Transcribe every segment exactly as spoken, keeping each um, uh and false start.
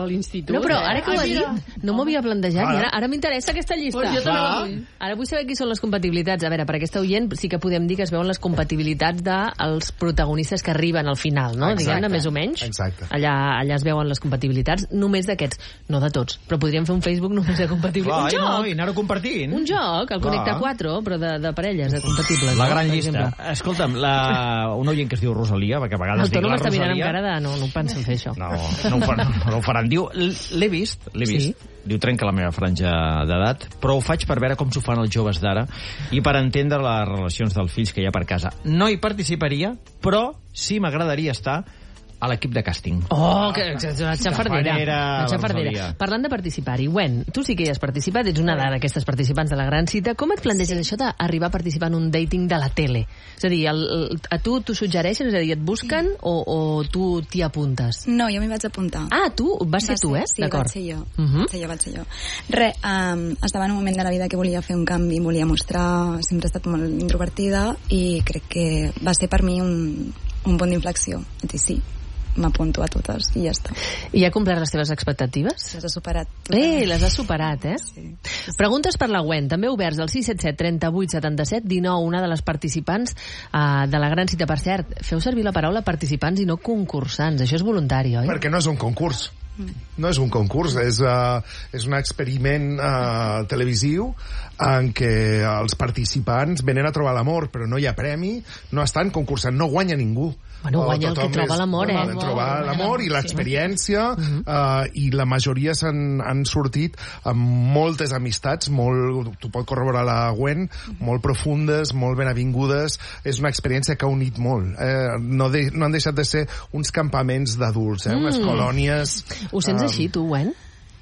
l'institut. No, però ara que ho ha eh? dit, no m'ho havia plantejat. I ara, ara m'interessa aquesta llista. Pues jo també la vull. Ara vull saber qui són les compatibilitats. A veure, per aquesta oient sí que podem dir que es veuen les compatibilitats dels protagonistes que arriben al final, no? Diguem-ne, més o menys. Exacte. Allà, allà es veuen les compatibilitats, només d'aquests. No de tots, però podríem fer un Facebook només de compatibilitats. Clar, Un no, joc! i anar-ho compartint. Un joc, el Connecta quatre, però de, de parelles, de compatibles. La no? gran Per llista. exemple. Escolta'm, la... un oient que es diu Rosalia, perquè a vegades El dic Toni la m'està mirant amb Rosalia... cara de... No, no penso en fer això. No, no ho faran. No ho faran. Diu, l'he vist, l'he vist. Sí. Diu, trenca la meva franja d'edat, però ho faig per veure com s'ho fan els joves d'ara i per entendre les relacions dels fills que hi ha per casa. No hi participaria, però sí m'agradaria estar a l'equip de càsting. Oh, que és una xafardera. Xafardera, Una xafardera. Rosalia. Parlant de participar-hi, Gwen, tu sí que hi has participat, ets una d'aquestes participants de la gran cita. Com et planteges això d'arribar a participar en un dating de la tele? És a dir, el, el, a tu t'ho suggereixen, és a dir, et busquen o, o tu t'hi apuntes? No, jo m'hi vaig apuntar. Ah, tu? Vas ser Va tu, eh? Sí, D'acord. vaig ser jo. Uh -huh. Vaig ser jo, vaig ser jo. Re, um, estava en un moment de la vida que volia fer un canvi, volia mostrar... Sempre he estat molt introvertida i crec que va ser per mi un, un punt d'inflexió. És dir, sí, m'apunto a totes i ja està. I ha complert les teves expectatives? Les ha superat. Bé, les has superat, eh? Sí, sí, sí. Preguntes per la Gwen, també oberts al sis set set trenta vuit setanta set dinou, una de les participants uh, de la gran cita. Per cert, feu servir la paraula participants i no concursants. Això és voluntari, oi? Perquè no és un concurs. No és un concurs, és, uh, és un experiment uh, televisiu en què els participants venen a trobar l'amor, però no hi ha premi, no estan concursant, no guanya ningú. Bueno, guanya el que Tothom troba és- l'amor, eh? Poden trobar l'amor i l'experiència, Sí. uh, i la majoria s'han han sortit amb moltes amistats, molt, tu pot corroborar la Gwen, molt profundes, molt ben avingudes. És una experiència que ha unit molt. Eh, no, de, no han deixat de ser uns campaments d'adults, eh? Unes Mm. colònies... Ho sents eh, així, tu, Gwen?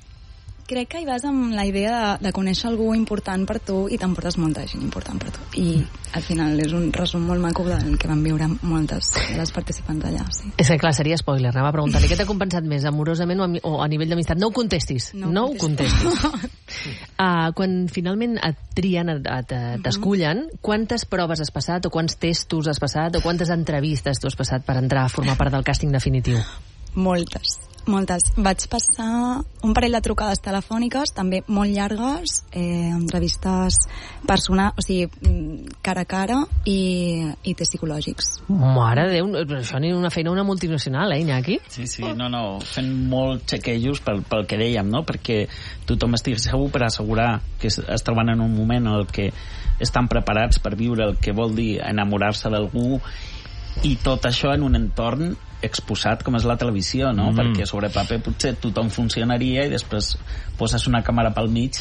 Crec que hi vas amb la idea de, de conèixer algú important per tu i t'emportes molta gent important per tu. I al final és un resum molt maco del que van viure moltes de les participants allà, sí. És que, clar, seria spoiler. Anava a preguntar-li què t'ha compensat més, amorosament o a, o a nivell d'amistat. No ho contestis. No, no ho contestis. uh, quan finalment et trien, et, et, t'escullen, quantes proves has passat, o quants testos has passat, o quantes entrevistes tu has passat per entrar a formar part del càsting definitiu? Moltes, moltes. Vaig passar un parell de trucades telefòniques, també molt llargues, eh, entrevistes personals, o sigui, mm, cara a cara, i, i tests psicològics. Mare de Déu, però això ni una feina una multinacional, eh, Iñaki? Sí, sí, no, no, fent molt xequejos pel, pel que dèiem, no? Perquè tothom estigui segur per assegurar que es, es troben en un moment en el que estan preparats per viure el que vol dir enamorar-se d'algú, i tot això en un entorn exposat com és la televisió, no? Mm. Perquè sobre paper potser tothom funcionaria i després poses una càmera pel mig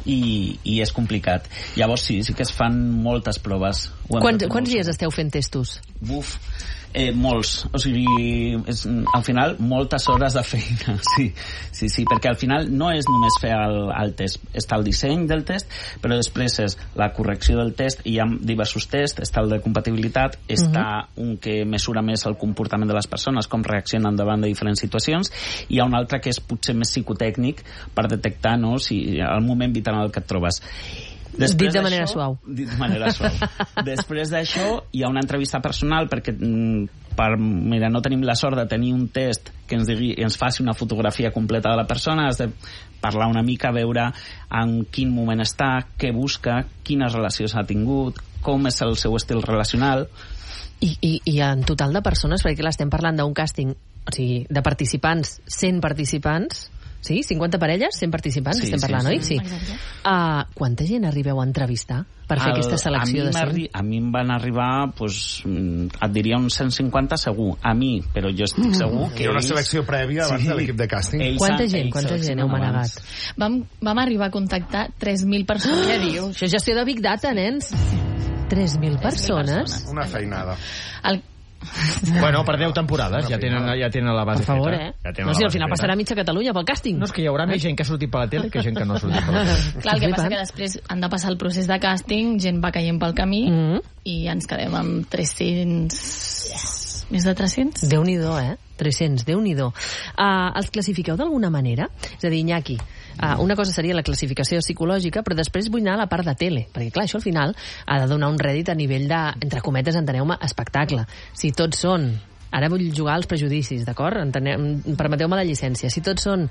i, i és complicat. Llavors sí, sí que es fan moltes proves. Quants, quants dies esteu fent testos? Buf, eh, molts. O sigui, és, al final, moltes hores de feina. Sí, sí, sí, perquè al final no és només fer el, el test. Està el disseny del test, però després és la correcció del test, i hi ha diversos tests. Està el de compatibilitat, està uh-huh. un que mesura més el comportament de les persones, com reaccionen davant de diferents situacions, i hi ha un altre que és potser més psicotècnic per detectar, no?, si el moment vital en el que et trobes. Després dit de manera suau. Dit de manera suau. Després d'això hi ha una entrevista personal, perquè per, mira, no tenim la sort de tenir un test que ens, digui, ens faci una fotografia completa de la persona. Has de parlar una mica, veure en quin moment està, què busca, quines relacions ha tingut, com és el seu estil relacional. I, i, i en total de persones, perquè l'estem parlant d'un càsting, o sigui, de participants, cent participants, sí? cinquanta parelles, cent participants, sí, estem parlant, sí, sí. oi? Sí. Uh, quanta gent arribeu a entrevistar per fer el, aquesta selecció de cent? A mi em van arribar, doncs, et diria uns cent cinquanta segur. A mi, però jo estic segur que hi ha una ells... selecció prèvia abans sí. de l'equip de càsting. Ells quanta han, gent, quanta gent heu manegat? Vam, vam arribar a contactar tres mil persones. Què dius? Això és gestió de Big Data, nens. tres mil persones? Una feinada. El... Bueno, per deu temporades ja tenen, ja tenen la base per favor, feta. eh? Ja tenen No, si la al final base passarà feta. mitja Catalunya pel càsting. No, és que hi haurà més gent que ha sortit per la tele que gent que no ha sortit per la tele. Clar, el que passa que després han de passar el procés de càsting, gent va caient pel camí, Mm-hmm. i ens quedem amb tres-cents... Yes. Més de tres-cents? Déu-n'hi-do, eh? tres-cents, Déu-n'hi-do. Uh, els classifiqueu d'alguna manera? És a dir, Iñaki, uh, una cosa seria la classificació psicològica, però després vull anar a la part de tele, perquè clar, això al final ha de donar un rèdit a nivell de, entre cometes, enteneu-me, espectacle. Si tots són... Ara vull jugar als prejudicis, d'acord? Permeteu-me la llicència. Si tots són